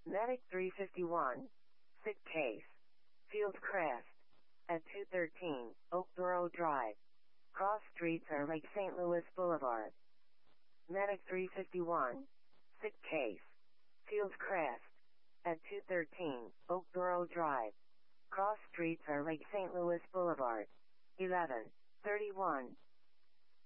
Medic 351. Sick case. Field Crest. At 213 Oakboro Drive. Cross streets are Lake St. Louis Boulevard. Medic 351. Sick case. Field Crest. At 213 Oakboro Drive. Cross streets are Lake St. Louis Boulevard. 11:31